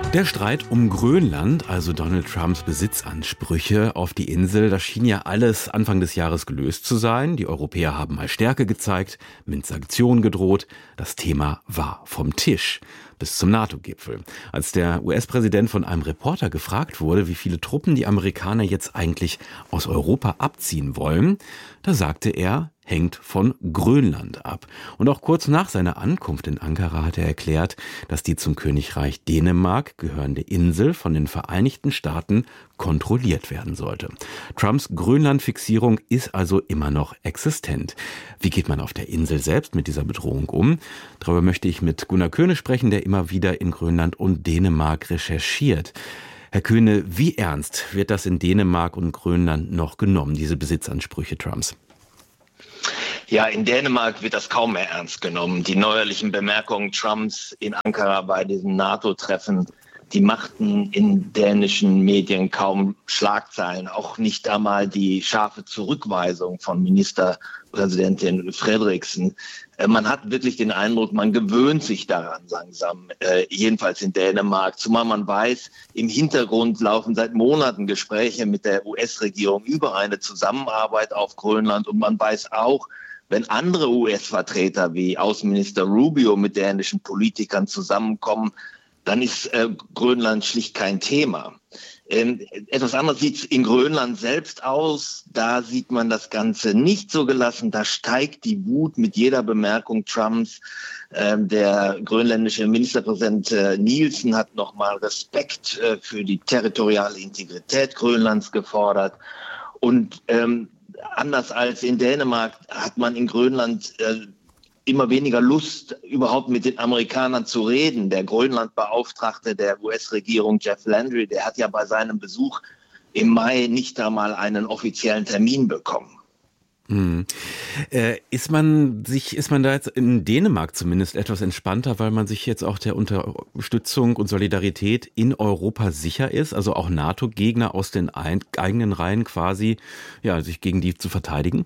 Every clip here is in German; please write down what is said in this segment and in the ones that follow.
Der Streit um Grönland, also Donald Trumps Besitzansprüche auf die Insel, das schien ja alles Anfang des Jahres gelöst zu sein. Die Europäer haben mal Stärke gezeigt, mit Sanktionen gedroht. Das Thema war vom Tisch. Bis zum NATO-Gipfel. Als der US-Präsident von einem Reporter gefragt wurde, wie viele Truppen die Amerikaner jetzt eigentlich aus Europa abziehen wollen, da sagte er, hängt von Grönland ab. Und auch kurz nach seiner Ankunft in Ankara hat er erklärt, dass die zum Königreich Dänemark gehörende Insel von den Vereinigten Staaten kontrolliert werden sollte. Trumps Grönland-Fixierung ist also immer noch existent. Wie geht man auf der Insel selbst mit dieser Bedrohung um? Darüber möchte ich mit Gunnar Köhne sprechen, der immer wieder in Grönland und Dänemark recherchiert. Herr Köhne, wie ernst wird das in Dänemark und Grönland noch genommen, diese Besitzansprüche Trumps? Ja, in Dänemark wird das kaum mehr ernst genommen. Die neuerlichen Bemerkungen Trumps in Ankara bei diesem NATO-Treffen, die machten in dänischen Medien kaum Schlagzeilen. Auch nicht einmal die scharfe Zurückweisung von Ministerpräsidentin Frederiksen. Man hat wirklich den Eindruck, man gewöhnt sich daran langsam, jedenfalls in Dänemark. Zumal man weiß, im Hintergrund laufen seit Monaten Gespräche mit der US-Regierung über eine Zusammenarbeit auf Grönland. Und man weiß auch, wenn andere US-Vertreter wie Außenminister Rubio mit dänischen Politikern zusammenkommen, dann ist Grönland schlicht kein Thema. Etwas anderes sieht es in Grönland selbst aus. Da sieht man das Ganze nicht so gelassen. Da steigt die Wut mit jeder Bemerkung Trumps. Der grönländische Ministerpräsident Nielsen hat nochmal Respekt für die territoriale Integrität Grönlands gefordert. Und anders als in Dänemark hat man in Grönland immer weniger Lust, überhaupt mit den Amerikanern zu reden. Der Grönlandbeauftragte der US-Regierung, Jeff Landry, der hat ja bei seinem Besuch im Mai nicht einmal einen offiziellen Termin bekommen. Ist man da jetzt in Dänemark zumindest etwas entspannter, weil man sich jetzt auch der Unterstützung und Solidarität in Europa sicher ist, also auch NATO-Gegner aus den eigenen Reihen quasi, ja, sich gegen die zu verteidigen?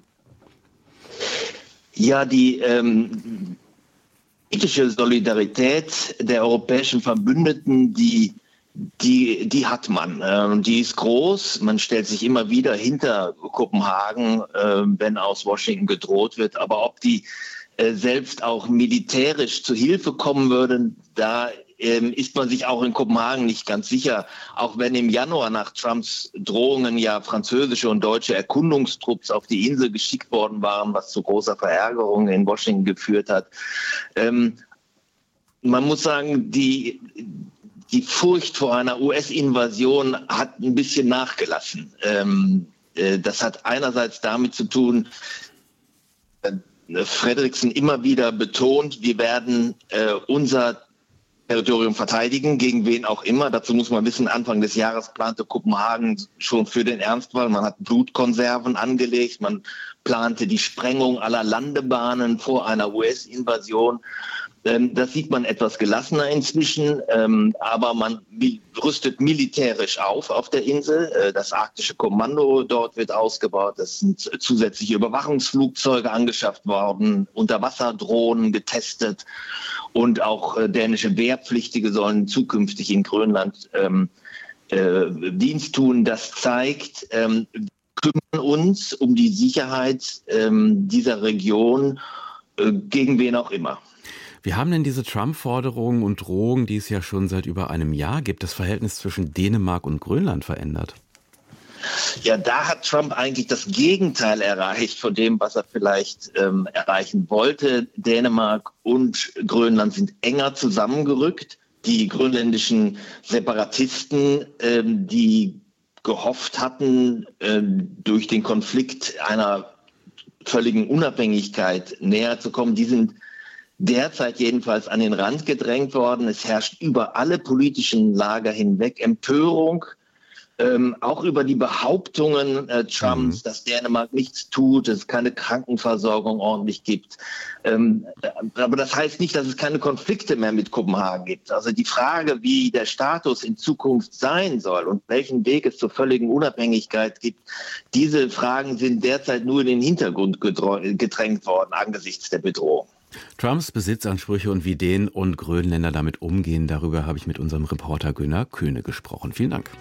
Ja, die politische Solidarität der europäischen Verbündeten, die hat man. Die ist groß. Man stellt sich immer wieder hinter Kopenhagen, wenn aus Washington gedroht wird. Aber ob die selbst auch militärisch zu Hilfe kommen würden, da ist man sich auch in Kopenhagen nicht ganz sicher. Auch wenn im Januar nach Trumps Drohungen ja französische und deutsche Erkundungstrupps auf die Insel geschickt worden waren, was zu großer Verärgerung in Washington geführt hat. Man muss sagen, die Furcht vor einer US-Invasion hat ein bisschen nachgelassen. Das hat einerseits damit zu tun, Frederiksen immer wieder betont, wir werden unser Territorium verteidigen, gegen wen auch immer. Dazu muss man wissen, Anfang des Jahres plante Kopenhagen schon für den Ernstfall. Man hat Blutkonserven angelegt, man plante die Sprengung aller Landebahnen vor einer US-Invasion. Das sieht man etwas gelassener inzwischen, aber man rüstet militärisch auf der Insel. Das arktische Kommando dort wird ausgebaut. Es sind zusätzliche Überwachungsflugzeuge angeschafft worden, Unterwasserdrohnen getestet und auch dänische Wehrpflichtige sollen zukünftig in Grönland Dienst tun. Das zeigt, wir kümmern uns um die Sicherheit dieser Region, gegen wen auch immer. Wie haben denn diese Trump-Forderungen und Drohungen, die es ja schon seit über einem Jahr gibt, das Verhältnis zwischen Dänemark und Grönland verändert? Ja, da hat Trump eigentlich das Gegenteil erreicht von dem, was er vielleicht erreichen wollte. Dänemark und Grönland sind enger zusammengerückt. Die grönländischen Separatisten, die gehofft hatten, durch den Konflikt einer völligen Unabhängigkeit näher zu kommen, die sind derzeit jedenfalls an den Rand gedrängt worden. Es herrscht über alle politischen Lager hinweg Empörung, auch über die Behauptungen Trumps, dass Dänemark nichts tut, dass es keine Krankenversorgung ordentlich gibt. Aber das heißt nicht, dass es keine Konflikte mehr mit Kopenhagen gibt. Also die Frage, wie der Status in Zukunft sein soll und welchen Weg es zur völligen Unabhängigkeit gibt, diese Fragen sind derzeit nur in den Hintergrund gedrängt worden angesichts der Bedrohung. Trumps Besitzansprüche und wie Dänen und Grönländer damit umgehen, darüber habe ich mit unserem Reporter Gunnar Köhne gesprochen. Vielen Dank.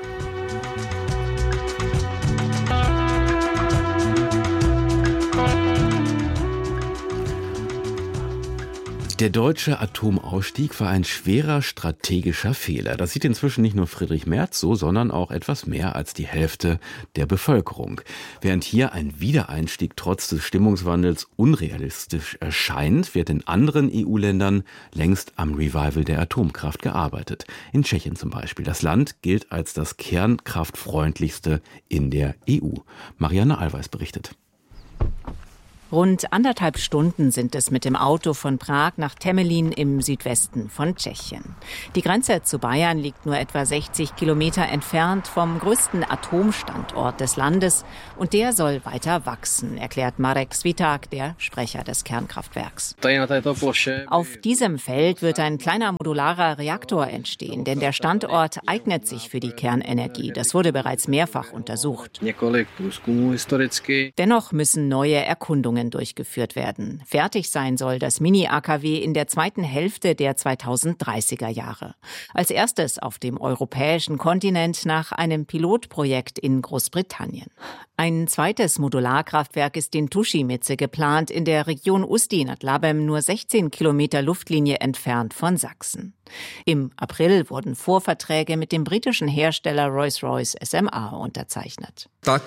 Der deutsche Atomausstieg war ein schwerer strategischer Fehler. Das sieht inzwischen nicht nur Friedrich Merz so, sondern auch etwas mehr als die Hälfte der Bevölkerung. Während hier ein Wiedereinstieg trotz des Stimmungswandels unrealistisch erscheint, wird in anderen EU-Ländern längst am Revival der Atomkraft gearbeitet. In Tschechien zum Beispiel. Das Land gilt als das kernkraftfreundlichste in der EU. Marianne Allweis berichtet. Rund 1,5 Stunden sind es mit dem Auto von Prag nach Temelín im Südwesten von Tschechien. Die Grenze zu Bayern liegt nur etwa 60 Kilometer entfernt vom größten Atomstandort des Landes und der soll weiter wachsen, erklärt Marek Svitak, der Sprecher des Kernkraftwerks. Auf diesem Feld wird ein kleiner modularer Reaktor entstehen, denn der Standort eignet sich für die Kernenergie. Das wurde bereits mehrfach untersucht. Dennoch müssen neue Erkundungen durchgeführt werden. Fertig sein soll das Mini-AKW in der zweiten Hälfte der 2030er Jahre. Als erstes auf dem europäischen Kontinent nach einem Pilotprojekt in Großbritannien. Ein zweites Modularkraftwerk ist in Tuschimice geplant, in der Region Ústí nad Labem, nur 16 Kilometer Luftlinie entfernt von Sachsen. Im April wurden Vorverträge mit dem britischen Hersteller Rolls-Royce SMA unterzeichnet.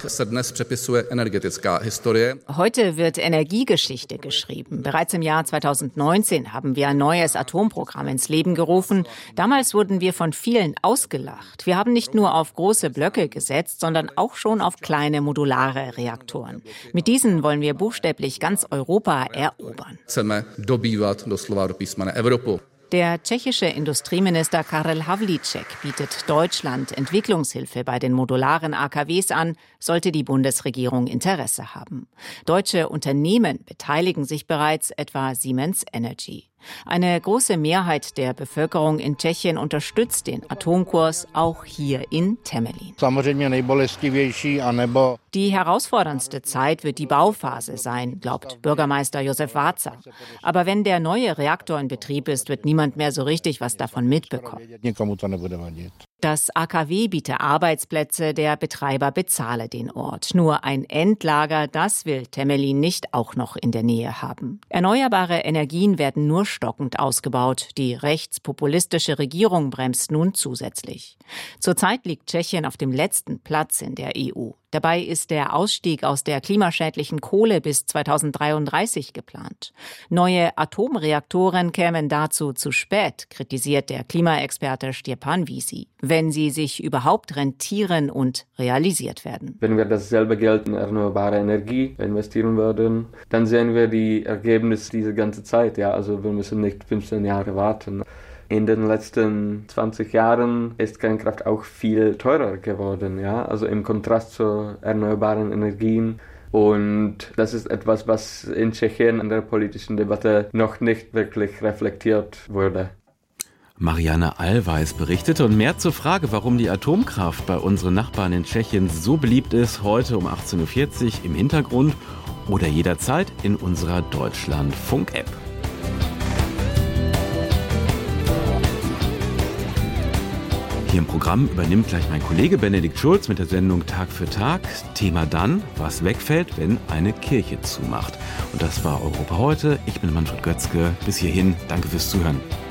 Heute wird Energiegeschichte geschrieben. Bereits im Jahr 2019 haben wir ein neues Atomprogramm ins Leben gerufen. Damals wurden wir von vielen ausgelacht. Wir haben nicht nur auf große Blöcke gesetzt, sondern auch schon auf kleine modulare Reaktoren. Mit diesen wollen wir buchstäblich ganz Europa erobern. Der tschechische Industrieminister Karel Havlíček bietet Deutschland Entwicklungshilfe bei den modularen AKWs an, sollte die Bundesregierung Interesse haben. Deutsche Unternehmen beteiligen sich bereits, etwa Siemens Energy. Eine große Mehrheit der Bevölkerung in Tschechien unterstützt den Atomkurs, auch hier in Temelín. Die herausforderndste Zeit wird die Bauphase sein, glaubt Bürgermeister Josef Váca. Aber wenn der neue Reaktor in Betrieb ist, wird niemand mehr so richtig was davon mitbekommen. Das AKW biete Arbeitsplätze, der Betreiber bezahle den Ort. Nur ein Endlager, das will Temelín nicht auch noch in der Nähe haben. Erneuerbare Energien werden nur stockend ausgebaut. Die rechtspopulistische Regierung bremst nun zusätzlich. Zurzeit liegt Tschechien auf dem letzten Platz in der EU. Dabei ist der Ausstieg aus der klimaschädlichen Kohle bis 2033 geplant. Neue Atomreaktoren kämen dazu zu spät, kritisiert der Klimaexperte Stjepan Vízi, wenn sie sich überhaupt rentieren und realisiert werden. Wenn wir dasselbe Geld in erneuerbare Energie investieren würden, dann sehen wir die Ergebnisse diese ganze Zeit. Ja, also wir müssen nicht 15 Jahre warten. In den letzten 20 Jahren ist Kernkraft auch viel teurer geworden, ja, also im Kontrast zu erneuerbaren Energien. Und das ist etwas, was in Tschechien in der politischen Debatte noch nicht wirklich reflektiert wurde. Marianne Allweis berichtete und mehr zur Frage, warum die Atomkraft bei unseren Nachbarn in Tschechien so beliebt ist, heute um 18.40 Uhr im Hintergrund oder jederzeit in unserer Deutschlandfunk-App. Hier im Programm übernimmt gleich mein Kollege Benedikt Schulz mit der Sendung Tag für Tag. Thema dann, was wegfällt, wenn eine Kirche zumacht. Und das war Europa heute. Ich bin Manfred Götzke. Bis hierhin, danke fürs Zuhören.